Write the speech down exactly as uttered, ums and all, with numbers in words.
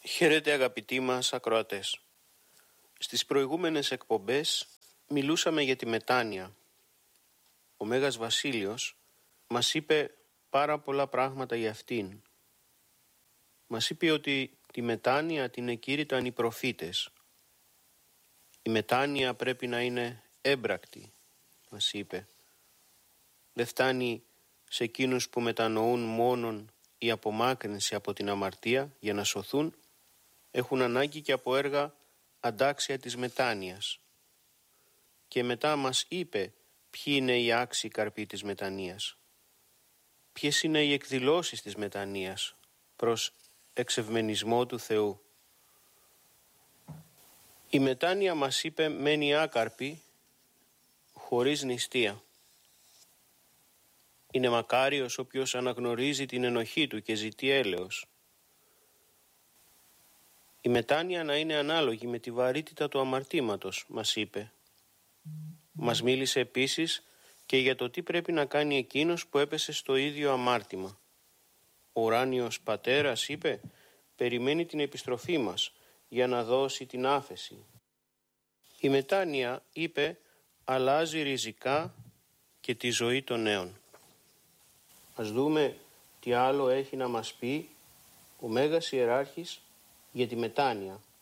Χαίρετε αγαπητοί μας ακροατές. Στις προηγούμενες εκπομπές μιλούσαμε για τη μετάνοια. Ο Μέγας Βασίλειος μας είπε πάρα πολλά πράγματα για αυτήν. Μας είπε ότι τη μετάνοια την εκήρυταν οι προφήτες. Η μετάνοια πρέπει να είναι έμπρακτη, μας είπε. Δεν φτάνει σε εκείνους που μετανοούν μόνον η απομάκρυνση από την αμαρτία για να σωθούν, έχουν ανάγκη και από έργα αντάξια της μετάνοιας. Και μετά μας είπε ποιοι είναι οι άξιοι καρποί της μετανοίας. Ποιες είναι οι εκδηλώσεις της μετανοίας προς εξευμενισμό του Θεού. Η μετάνοια, μας είπε, μένει άκαρπη χωρίς νηστεία. Είναι μακάριος όποιος αναγνωρίζει την ενοχή του και ζητεί έλεος. Η μετάνοια να είναι ανάλογη με τη βαρύτητα του αμαρτήματος, μας είπε. Μας μίλησε επίσης και για το τι πρέπει να κάνει εκείνος που έπεσε στο ίδιο αμάρτημα. Ο ουράνιος πατέρας, είπε, περιμένει την επιστροφή μας για να δώσει την άφεση. Η μετάνοια, είπε, αλλάζει ριζικά και τη ζωή των νέων. Ας δούμε τι άλλο έχει να μας πει ο Μέγας Ιεράρχης για τη μετάνοια.